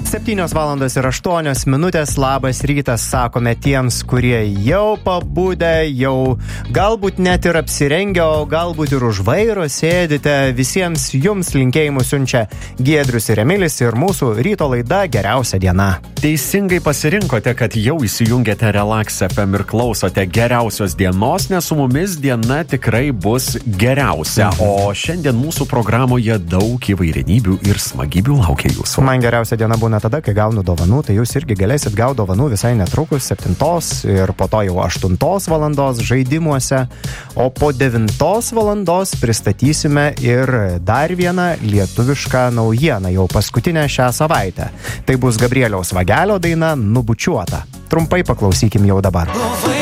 7:08 labas rytas, sakome tiems, kurie jau pabudę, jau galbūt net ir apsirengę, o galbūt ir už vairo sėdite. Visiems jums linkėjimus siunčia Giedrius ir Emilis ir mūsų ryto laida Geriausia diena. Teisingai pasirinkote, kad jau įsijungėte Relax FM ir klausote Geriausios dienos, nes su mumis diena tikrai bus geriausia. O šiandien mūsų programoje daug įvairenybių ir smagybių laukia jūsų. Man geriausia diena būna tada, kai gaunu dovanų, tai jūs irgi galėsit gauti dovanų visai netrukus 7 ir po to jau 8 valandos žaidimuose, o po 9 valandos pristatysime ir dar vieną lietuvišką naujieną, jau paskutinę šią savaitę. Tai bus Gabrieliaus Vagelio daina Nubučiuota. Trumpai paklausykim jau dabar.